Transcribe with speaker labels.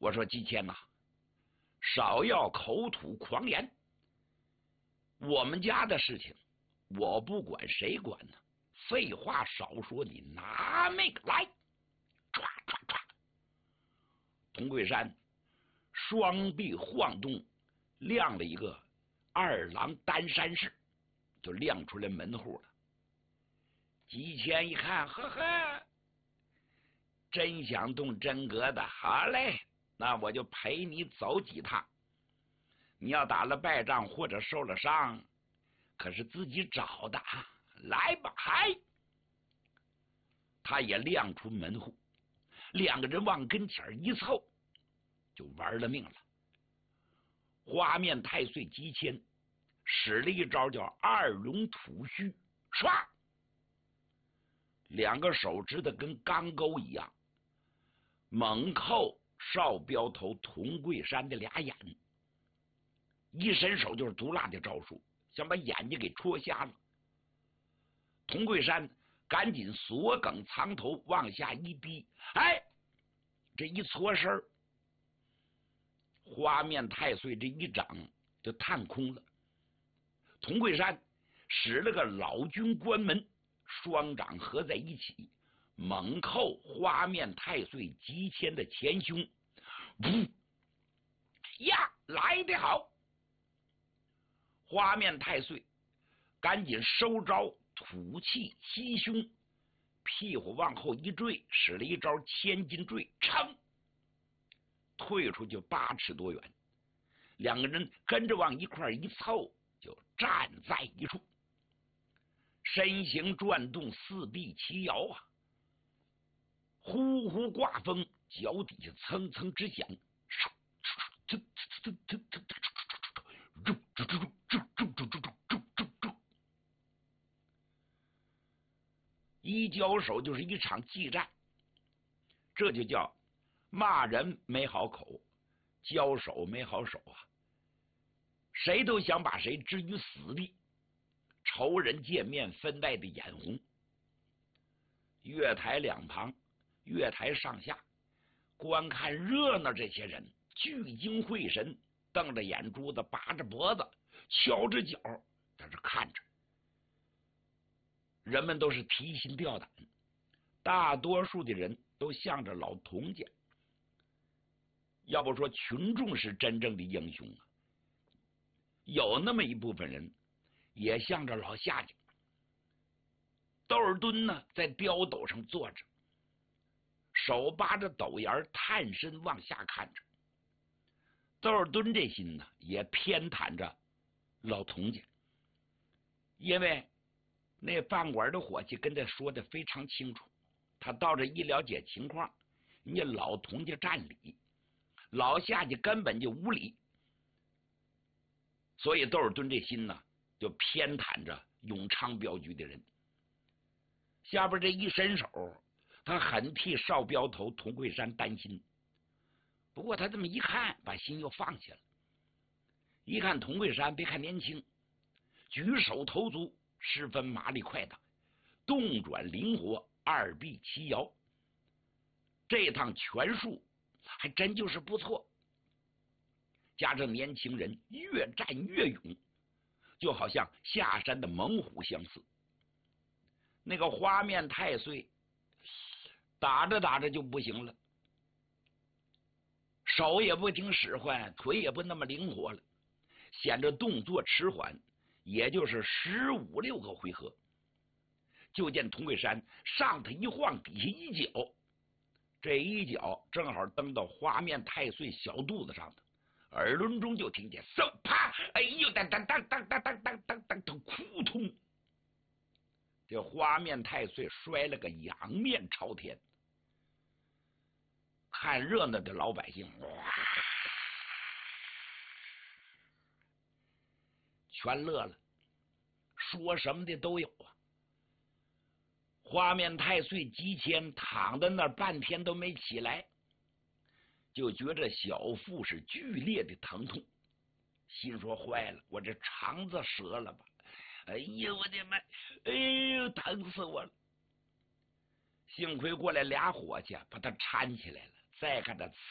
Speaker 1: 我说季谦呐，少要口吐狂言，我们家的事情我不管，谁管呢？废话少说，你拿那个来！唰唰唰，童桂山双臂晃动，亮了一个二郎担山式，就亮出来门户了。季谦一看，呵呵，真想动真格的，好嘞，那我就陪你走几趟。你要打了败仗或者受了伤，可是自己找的，来吧，嗨！他也亮出门户，两个人往跟前一凑，就玩了命了。花面太岁姬谦使了一招叫二龙吐须，唰，两个手指头跟钢钩一样，猛扣少镖头童桂山的俩眼，一伸手就是毒辣的招数，想把眼睛给戳瞎了。童桂山赶紧锁梗藏头往下一逼，哎，这一搓身，花面太岁这一掌就探空了。童桂山使了个老君关门，双掌合在一起，猛扣花面太岁姬谦的前胸。噗呀，来得好！花面太岁赶紧收招，吐气吸胸，屁股往后一坠，使了一招千斤坠，噌，退出去8尺多远。两个人跟着往一块一凑，就站在一处，身形转动，四臂齐摇啊，呼呼刮风，脚底下蹭蹭直响，一交手就是一场激战，这就叫骂人没好口，交手没好手啊！谁都想把谁置于死地，仇人见面分外的眼红。月台两旁，月台上下，观看热闹这些人聚精会神，瞪着眼珠子，拔着脖子，翘着脚在这看着。人们都是提心吊胆，大多数的人都向着老童家。要不说群众是真正的英雄啊，有那么一部分人也向着老夏家。窦尔敦呢，在刁斗上坐着，手扒着斗沿，探身往下看着。窦尔敦这心呢，也偏袒着老童家，因为那饭馆的伙计跟他说的非常清楚，他到这一了解情况，人家老童家占理，老夏家根本就无理，所以窦尔敦这心呢，就偏袒着永昌镖局的人。下边这一伸手，他很替少镖头童桂山担心，不过他这么一看，把心又放下了。一看童桂山，别看年轻，举手投足十分麻利快的，动转灵活，二臂齐摇，这趟拳术还真就是不错。加上年轻人越战越勇，就好像下山的猛虎相似。那个花面太岁打着打着就不行了，手也不听使唤，腿也不那么灵活了，显得动作迟缓，也就是15、16个回合，就见童桂山上头一晃，底下一脚，这一脚正好蹬到花面太岁小肚子上头，耳轮中就听见嗖啪，哎呦，当当当当当当当当当当，扑通！这花面太岁摔了个仰面朝天。看热闹的老百姓哇，全乐了，说什么的都有啊。花面太岁姬谦躺在那儿半天都没起来，就觉着小腹是剧烈的疼痛，心说坏了，我这肠子折了吧？哎呦我的妈！哎呦，疼死我了！幸亏过来俩伙计把他搀起来了，再看他